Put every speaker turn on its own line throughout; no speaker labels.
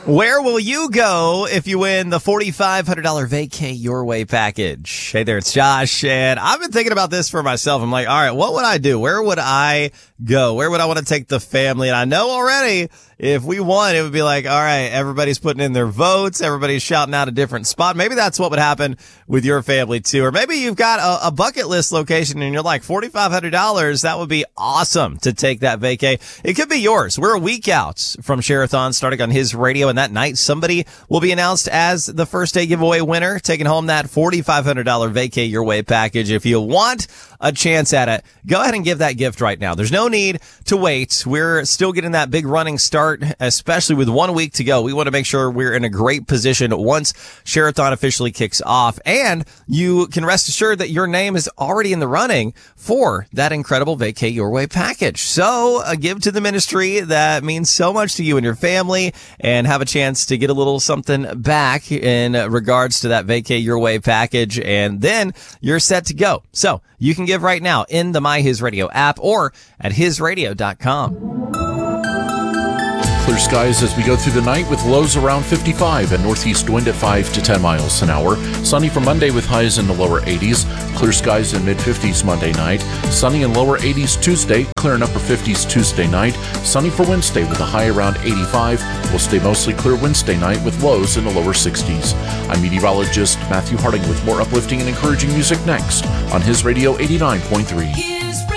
Where will you go if you win the $4,500 Vacay Your Way package? Hey there, it's Josh, and I've been thinking about this for myself. I'm like, all right, what would I do? Where would I go? Where would I want to take the family? And I know already if we won, it would be like, all right, everybody's putting in their votes. Everybody's shouting out a different spot. Maybe that's what would happen with your family too. Or maybe you've got a bucket list location and you're like, $4,500. That would be awesome to take that vacay. It could be yours. We're a week out from Share-a-thon starting on His Radio. And that night, somebody will be announced as the first day giveaway winner, taking home that $4,500 Vacay Your Way package. If you want a chance at it, go ahead and give that gift right now. There's no need to wait. We're still getting that big running start, especially with 1 week to go. We want to make sure we're in a great position once Share-a-thon officially kicks off. And you can rest assured that your name is already in the running for that incredible Vacay Your Way package. So give to the ministry that means so much to you and your family, and have a chance to get a little something back in regards to that Vacay Your Way package, and then you're set to go. So you can give right now in the My His Radio app or at hisradio.com.
Clear skies as we go through the night with lows around 55 and northeast wind at 5 to 10 miles an hour. Sunny for Monday with highs in the lower 80s. Clear skies in mid-50s Monday night. Sunny in lower 80s Tuesday. Clear in upper 50s Tuesday night. Sunny for Wednesday with a high around 85. We'll stay mostly clear Wednesday night with lows in the lower 60s. I'm meteorologist Matthew Harding with more uplifting and encouraging music next on His Radio 89.3.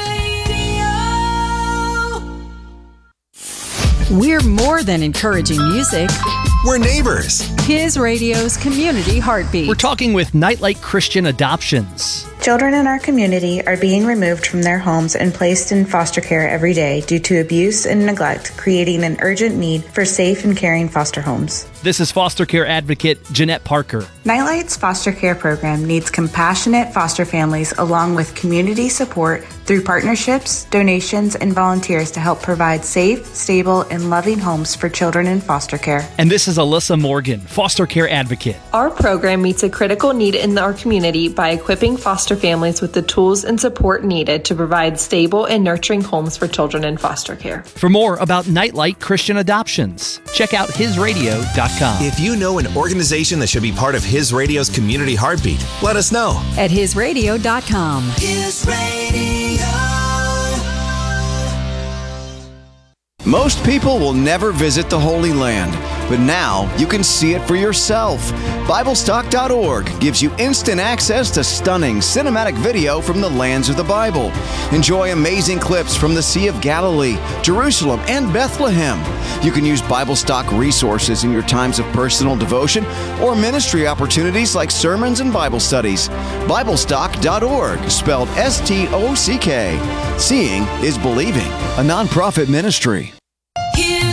We're more than encouraging music.
We're neighbors.
His Radio's community heartbeat.
We're talking with Nightlight Christian Adoptions.
Children in our community are being removed from their homes and placed in foster care every day due to abuse and neglect, creating an urgent need for safe and caring foster homes.
This is foster care advocate Jeanette Parker.
Nightlight's foster care program needs compassionate foster families along with community support through partnerships, donations, and volunteers to help provide safe, stable, and loving homes for children in foster care.
And this is Alyssa Morgan, foster care advocate.
Our program meets a critical need in our community by equipping foster families with the tools and support needed to provide stable and nurturing homes for children in foster care.
For more about Nightlight Christian Adoptions, check out hisradio.com.
If you know an organization that should be part of His Radio's community heartbeat, let us know.
At hisradio.com.
His Radio.
Most people will never visit the Holy Land, but now you can see it for yourself. BibleStock.org gives you instant access to stunning cinematic video from the lands of the Bible. Enjoy amazing clips from the Sea of Galilee, Jerusalem, and Bethlehem. You can use BibleStock resources in your times of personal devotion or ministry opportunities like sermons and Bible studies. BibleStock.org, spelled S-T-O-C-K. Seeing is believing, a nonprofit ministry.